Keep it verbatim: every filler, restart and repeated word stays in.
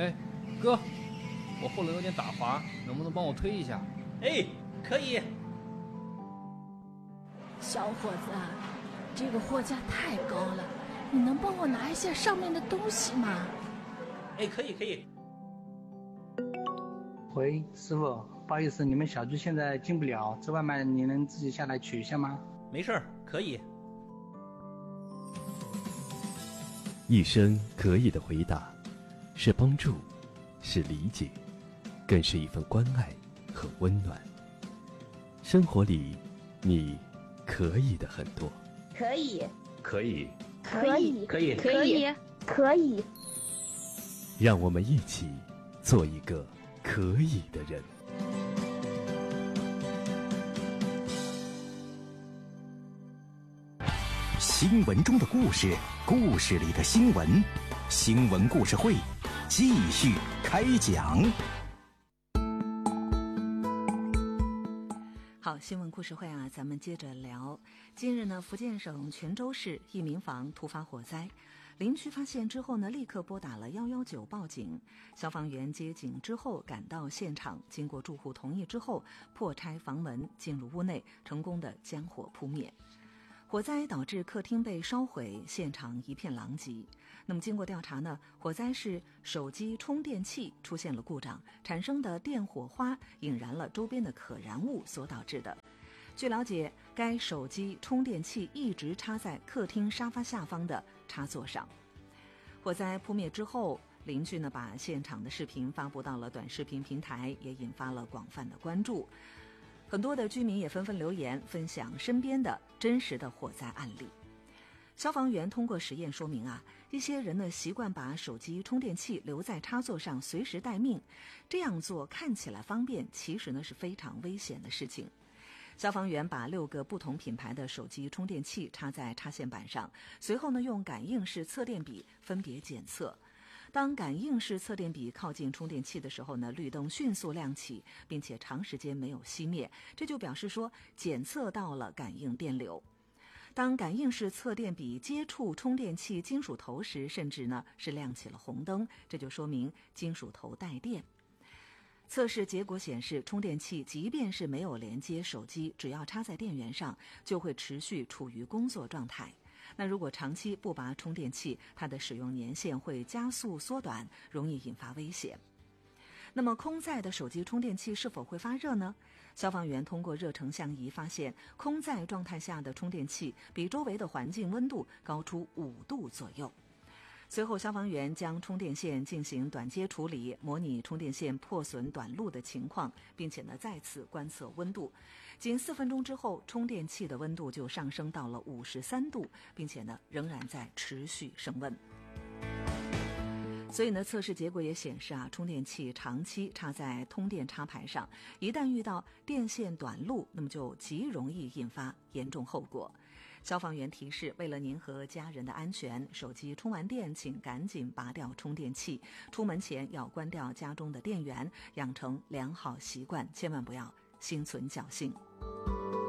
哎，哥，我后轮有点打滑，能不能帮我推一下？ 哎，可以。 小伙子，这个货架太高了，你能帮我拿一下上面的东西吗？ 哎，可以可以。 喂，师傅，不好意思，你们小区现在进不了，这外卖你能自己下来取一下吗？ 没事儿，可以。 一声可以的回答，是帮助，是理解，更是一份关爱和温暖。生活里，你可以的很多。 可以， 可以， 可以， 可以， 可以，可以。 让我们一起做一个可以的人。 新闻中的故事，故事里的新闻，新闻故事会继续开讲。 好，新闻故事会啊，咱们接着聊。近日呢，福建省泉州市一民房突发火灾，邻居发现之后呢，立刻拨打了一一九报警。消防员接警之后赶到现场，经过住户同意之后，破拆房门进入屋内，成功的将火扑灭。火灾导致客厅被烧毁，现场一片狼藉。那么经过调查呢，火灾是手机充电器出现了故障，产生的电火花引燃了周边的可燃物所导致的。据了解，该手机充电器一直插在客厅沙发下方的插座上。火灾扑灭之后，邻居呢把现场的视频发布到了短视频平台，也引发了广泛的关注。很多的居民也纷纷留言分享身边的真实的火灾案例。消防员通过实验说明啊，一些人呢习惯把手机充电器留在插座上随时待命，这样做看起来方便，其实呢是非常危险的事情。消防员把六个不同品牌的手机充电器插在插线板上，随后呢用感应式测电笔分别检测。当感应式测电笔靠近充电器的时候呢，绿灯迅速亮起，并且长时间没有熄灭，这就表示说检测到了感应电流。当感应式测电笔接触充电器金属头时，甚至呢是亮起了红灯，这就说明金属头带电。测试结果显示，充电器即便是没有连接手机，只要插在电源上，就会持续处于工作状态。那如果长期不拔充电器，它的使用年限会加速缩短，容易引发危险。那么空载的手机充电器是否会发热呢？消防员通过热成像仪发现，空载状态下的充电器比周围的环境温度高出五度左右。随后消防员将充电线进行短接处理，模拟充电线破损短路的情况，并且呢再次观测温度。仅四分钟之后，充电器的温度就上升到了五十三度，并且呢仍然在持续升温。所以呢，测试结果也显示啊，充电器长期插在通电插排上，一旦遇到电线短路，那么就极容易引发严重后果。消防员提示，为了您和家人的安全，手机充完电请赶紧拔掉充电器，出门前要关掉家中的电源，养成良好习惯，千万不要心存侥幸。